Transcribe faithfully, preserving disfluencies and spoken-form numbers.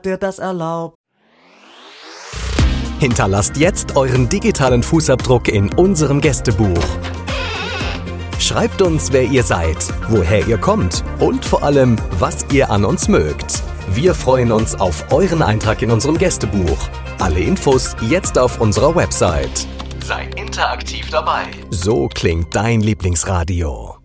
der das erlaubt. Hinterlasst jetzt euren digitalen Fußabdruck in unserem Gästebuch. Schreibt uns, wer ihr seid, woher ihr kommt und vor allem, was ihr an uns mögt. Wir freuen uns auf euren Eintrag in unserem Gästebuch. Alle Infos jetzt auf unserer Website. Seid interaktiv dabei. So klingt dein Lieblingsradio.